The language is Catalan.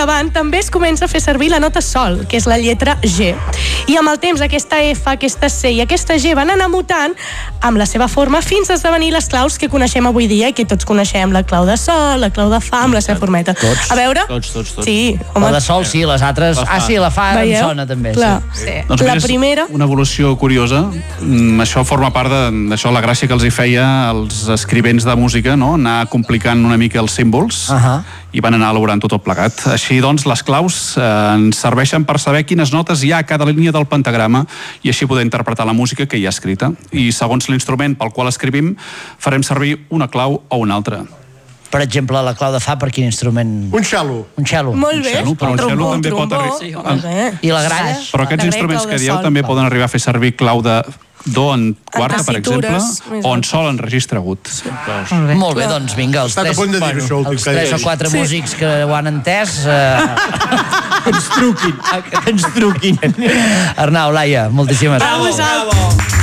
endavant també es comença a fer servir la nota sol, que és la lletra G. I amb el temps aquesta F, aquesta C i aquesta G van anar mutant amb la seva forma fins a esdevenir les claus que coneixem avui dia i que tots coneixem, la clau de sol, la clau de fa, amb la seva formeta. Tots. A veure? Tots. Sí, home. La de sol, sí, les altres... Sí, la fa em sona també. Clar. Sí. Doncs La mira, primera... una evolució curiosa. Això forma part d'això, la gràcia que els hi feia als escrivents de música, no? Anar complicant una mica els símbols i van anar elaborant tot plegat. Així, doncs, les claus ens serveixen per saber quines notes hi ha a cada línia del pentagrama i així poder interpretar la música que hi ha escrita. I segons l'instrument pel qual escrivim, farem servir una clau o una altra. Per exemple, la clau de fa, per quin instrument? Un cello. Un cello. Molt bé. Però un cello també pot arribar... I la gralla? Però aquests instruments que dieu també poden arribar a fer servir clau de do en quarta, per exemple, o en sol en registre agut. Molt bé, doncs vinga, els 3 o 4 músics que ho han entès... Que ens truquin. Arnau, Laia, moltíssimes gràcies. Bravo.